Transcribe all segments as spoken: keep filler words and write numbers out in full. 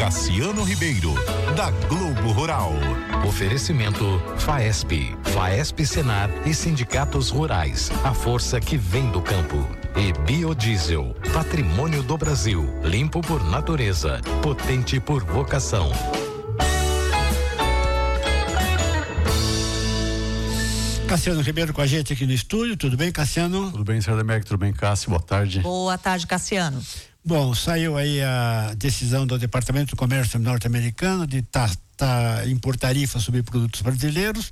Cassiano Ribeiro, da Globo Rural. Oferecimento Faesp, Faesp Senar e Sindicatos Rurais, a força que vem do campo. E Biodiesel, patrimônio do Brasil, limpo por natureza, potente por vocação. Cassiano Ribeiro com a gente aqui no estúdio, tudo bem, Cassiano? Tudo bem, senhor Demec, tudo bem, Cássio, boa tarde. Boa tarde, Cassiano. Bom, saiu aí a decisão do Departamento do Comércio norte-americano de tá, tá impor tarifa sobre produtos brasileiros,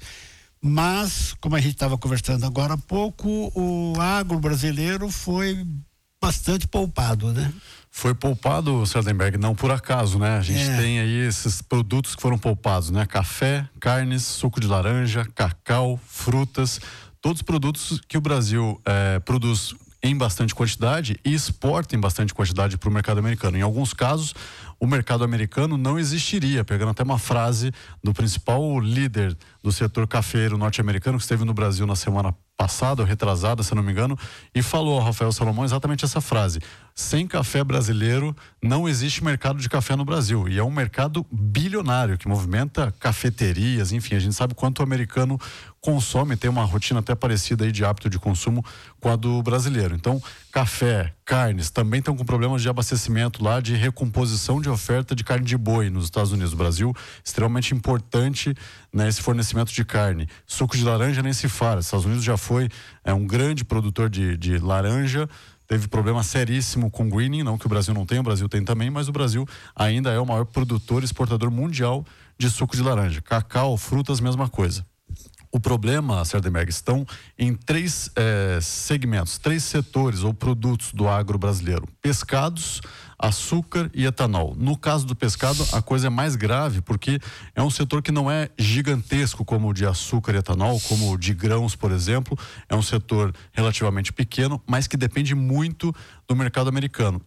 mas, como a gente estava conversando agora há pouco, o agro brasileiro foi bastante poupado, né? Foi poupado, Sardenberg, não por acaso, né? A gente é. tem aí esses produtos que foram poupados, né? Café, carnes, suco de laranja, cacau, frutas, todos produtos que o Brasil eh, produz em bastante quantidade e exporta em bastante quantidade para o mercado americano. Em alguns casos, o mercado americano não existiria, pegando até uma frase do principal líder do setor cafeiro norte-americano que esteve no Brasil na semana passada, ou retrasada, se não me engano, e falou ao Rafael Salomão exatamente essa frase: sem café brasileiro não existe mercado de café no Brasil, e é um mercado bilionário que movimenta cafeterias, enfim, a gente sabe quanto o americano consome, tem uma rotina até parecida aí de hábito de consumo com a do brasileiro. Então, café, carnes, também estão com problemas de abastecimento lá, de recomposição de oferta de carne de boi nos Estados Unidos. O Brasil, extremamente importante nesse fornecimento de carne. Suco de laranja nem se fala. Os Estados Unidos já foi é, um grande produtor de, de laranja, teve problema seríssimo com greening, não que o Brasil não tenha, o Brasil tem também, mas o Brasil ainda é o maior produtor e exportador mundial de suco de laranja. Cacau, frutas, mesma coisa. O problema, Sardenberg, estão em três eh, segmentos, três setores ou produtos do agro brasileiro: pescados, açúcar e etanol. No caso do pescado, a coisa é mais grave porque é um setor que não é gigantesco como o de açúcar e etanol, como o de grãos, por exemplo. É um setor relativamente pequeno, mas que depende muito do mercado americano.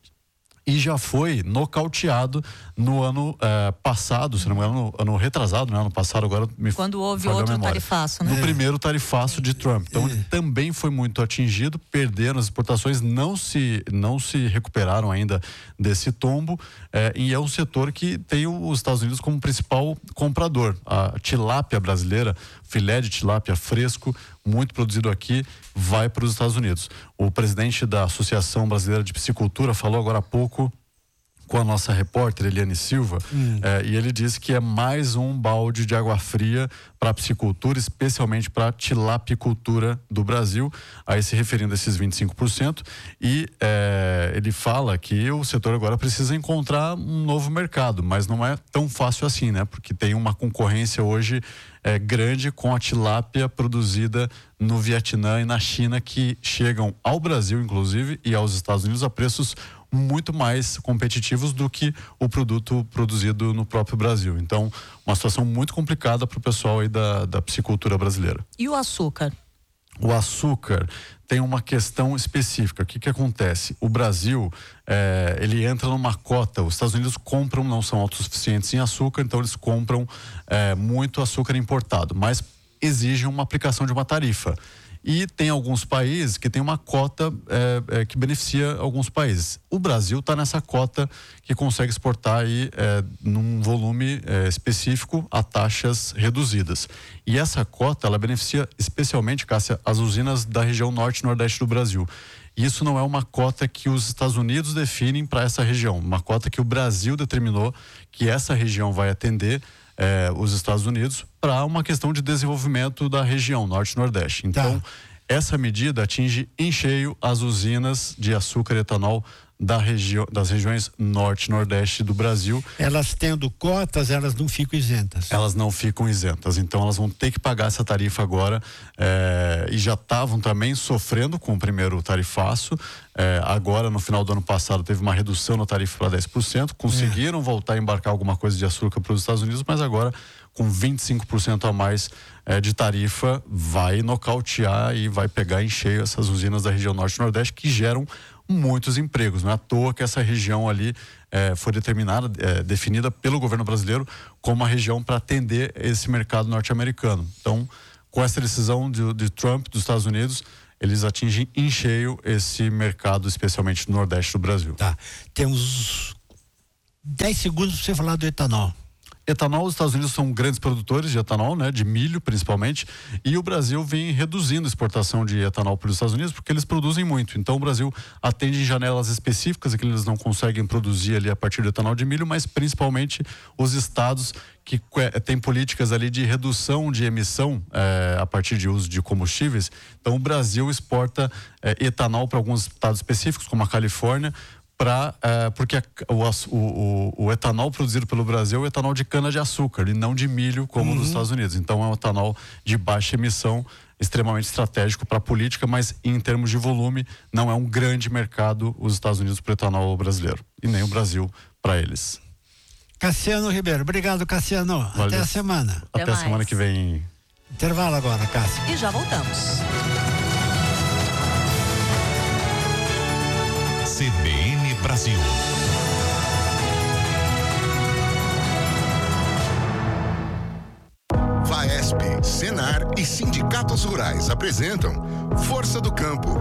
E já foi nocauteado no ano eh, passado, se não me engano, no ano retrasado, né? Ano passado, agora me Quando houve outro tarifaço, né? No primeiro tarifaço de Trump. Então, ele também foi muito atingido, perderam as exportações, não se, não se recuperaram ainda desse tombo, eh, e é um setor que tem os Estados Unidos como principal comprador. A tilápia brasileira, filé de tilápia fresco, muito produzido aqui, vai para os Estados Unidos. O presidente da Associação Brasileira de Piscicultura falou agora há pouco com a nossa repórter Eliane Silva, hum. eh, e ele disse que é mais um balde de água fria para a piscicultura, especialmente para a tilapicultura do Brasil, aí se referindo a esses vinte e cinco por cento, e eh, ele fala que o setor agora precisa encontrar um novo mercado, mas não é tão fácil assim, né? Porque tem uma concorrência hoje eh, grande com a tilápia produzida no Vietnã e na China, que chegam ao Brasil, inclusive, e aos Estados Unidos a preços muito mais competitivos do que o produto produzido no próprio Brasil. Então, uma situação muito complicada para o pessoal aí da, da piscicultura brasileira. E o açúcar? O açúcar tem uma questão específica. O que que acontece? O Brasil, eh, ele entra numa cota. Os Estados Unidos compram, não são autossuficientes em açúcar, então eles compram eh, muito açúcar importado, mas exigem uma aplicação de uma tarifa. E tem alguns países que tem uma cota é, é, que beneficia alguns países. O Brasil está nessa cota que consegue exportar aí, é, num volume é, específico a taxas reduzidas. E essa cota, ela beneficia especialmente, Cássia, as usinas da região norte e nordeste do Brasil. E isso não é uma cota que os Estados Unidos definem para essa região, uma cota que o Brasil determinou que essa região vai atender Eh, os Estados Unidos para uma questão de desenvolvimento da região norte e nordeste. Então, tá. Essa medida atinge em cheio as usinas de açúcar e etanol da região, das regiões norte e nordeste do Brasil. Elas tendo cotas, elas não ficam isentas. Elas não ficam isentas, então elas vão ter que pagar essa tarifa agora, eh, e já estavam também sofrendo com o primeiro tarifaço. Eh, agora, no final do ano passado, teve uma redução na tarifa para dez por cento, conseguiram é. voltar a embarcar alguma coisa de açúcar para os Estados Unidos, mas agora com vinte e cinco por cento a mais eh, de tarifa, vai nocautear e vai pegar em cheio essas usinas da região norte e nordeste que geram muitos empregos. Não é à toa que essa região ali eh, foi determinada, eh, definida pelo governo brasileiro como uma região para atender esse mercado norte-americano. Então, com essa decisão de, de Trump, dos Estados Unidos, eles atingem em cheio esse mercado, especialmente no nordeste do Brasil. Tá. Temos dez segundos para você falar do etanol. Etanol, os Estados Unidos são grandes produtores de etanol, né, de milho principalmente, e o Brasil vem reduzindo a exportação de etanol para os Estados Unidos porque eles produzem muito. Então o Brasil atende em janelas específicas que eles não conseguem produzir ali a partir do etanol de milho, mas principalmente os estados que têm políticas ali de redução de emissão é, a partir de uso de combustíveis. Então o Brasil exporta é, etanol para alguns estados específicos, como a Califórnia, Pra, é, porque a, o, o, o etanol produzido pelo Brasil é o etanol de cana-de-açúcar e não de milho como uhum. nos Estados Unidos. Então é um etanol de baixa emissão, extremamente estratégico para a política, mas em termos de volume não é um grande mercado os Estados Unidos para o etanol brasileiro e nem o Brasil para eles. Cassiano Ribeiro, obrigado, Cassiano. Valeu. Até a semana. Até, Até a semana que vem. Intervalo agora, Cássio. E já voltamos. C B N Brasil. Faesp, Senar e sindicatos rurais apresentam Força do Campo.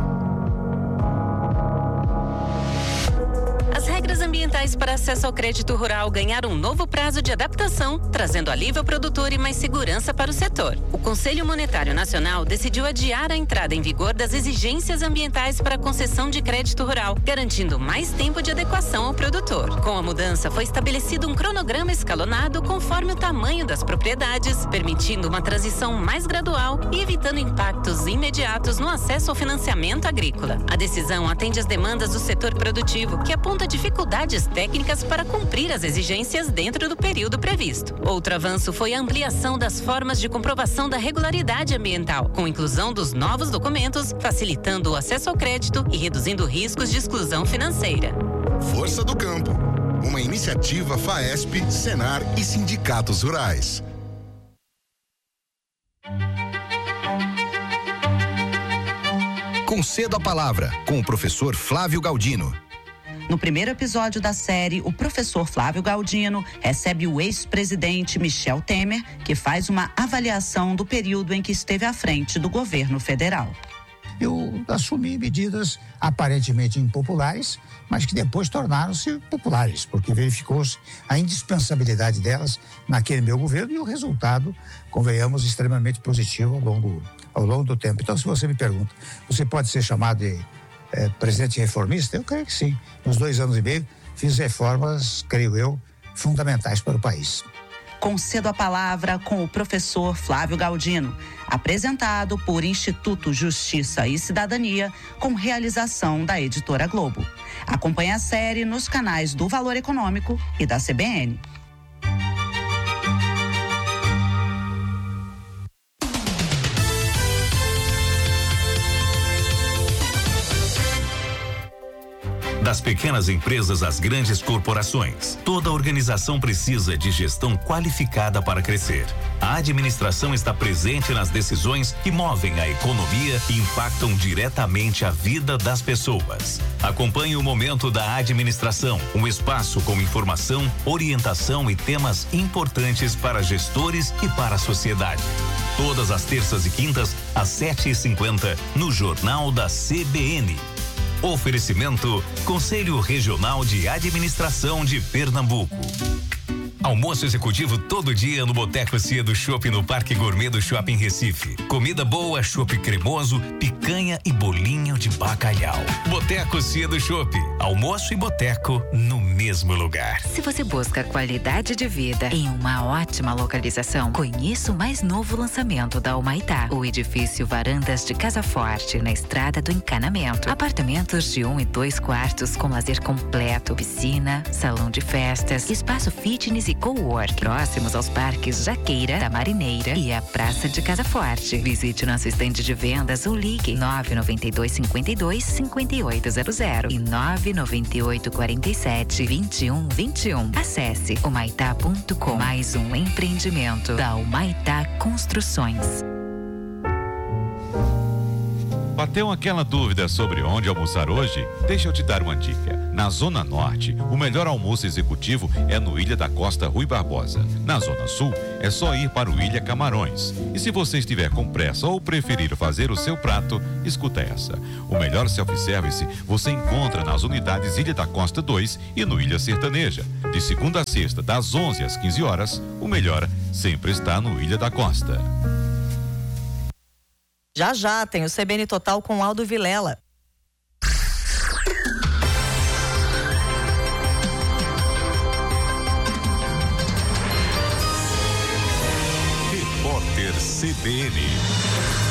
As regras ambientais para acesso ao crédito rural ganharam um novo prazo de adaptação, trazendo alívio ao produtor e mais segurança para o setor. O Conselho Monetário Nacional decidiu adiar a entrada em vigor das exigências ambientais para a concessão de crédito rural, garantindo mais tempo de adequação ao produtor. Com a mudança, foi estabelecido um cronograma escalonado conforme o tamanho das propriedades, permitindo uma transição mais gradual e evitando impactos imediatos no acesso ao financiamento agrícola. A decisão atende às demandas do setor produtivo, que aponta dificuldades técnicas para cumprir as exigências dentro do período previsto. Outro avanço foi a ampliação das formas de comprovação da regularidade ambiental, com inclusão dos novos documentos, facilitando o acesso ao crédito e reduzindo riscos de exclusão financeira. Força do Campo, uma iniciativa Faesp, Senar e sindicatos rurais. Concedo a palavra com o professor Flávio Galdino. No primeiro episódio da série, o professor Flávio Galdino recebe o ex-presidente Michel Temer, que faz uma avaliação do período em que esteve à frente do governo federal. Eu assumi medidas aparentemente impopulares, mas que depois tornaram-se populares, porque verificou-se a indispensabilidade delas naquele meu governo e o resultado, convenhamos, extremamente positivo ao longo, ao longo do tempo. Então, se você me pergunta, você pode ser chamado de É, presidente reformista? Eu creio que sim. Nos dois anos e meio, fiz reformas, creio eu, fundamentais para o país. Concedo a palavra com o professor Flávio Galdino, apresentado por Instituto Justiça e Cidadania, com realização da Editora Globo. Acompanhe a série nos canais do Valor Econômico e da C B N. Das pequenas empresas às grandes corporações, toda organização precisa de gestão qualificada para crescer. A administração está presente nas decisões que movem a economia e impactam diretamente a vida das pessoas. Acompanhe o Momento da Administração, um espaço com informação, orientação e temas importantes para gestores e para a sociedade. Todas as terças e quintas, às sete e cinquenta, no Jornal da C B N. Oferecimento Conselho Regional de Administração de Pernambuco. Almoço executivo todo dia no Boteco Cia do Chopp no Parque Gourmet do Shopping Recife. Comida boa, chopp cremoso, picanha e bolinho de bacalhau. Boteco Cia do Chopp. Almoço e boteco no mesmo lugar. Se você busca qualidade de vida em uma ótima localização, conheça o mais novo lançamento da Humaitá. O edifício Varandas de Casa Forte, na Estrada do Encanamento. Apartamentos de um e dois quartos com lazer completo, piscina, salão de festas, espaço fitness e co-work, próximos aos parques Jaqueira, da Marineira e a Praça de Casa Forte. Visite nosso estande de vendas ou ligue nove nove dois cinco dois cinco oito zero zero e nove nove oito quatro sete dois um dois um. Acesse humaitá ponto com. Mais um empreendimento da Humaitá Construções. Bateu aquela dúvida sobre onde almoçar hoje? Deixa eu te dar uma dica. Na Zona Norte, o melhor almoço executivo é no Ilha da Costa Rui Barbosa. Na Zona Sul, é só ir para o Ilha Camarões. E se você estiver com pressa ou preferir fazer o seu prato, escuta essa. O melhor self-service você encontra nas unidades Ilha da Costa dois e no Ilha Sertaneja. De segunda a sexta, das onze às quinze horas, o melhor sempre está no Ilha da Costa. Já já tem o C B N Total com Aldo Vilela. Repórter C B N.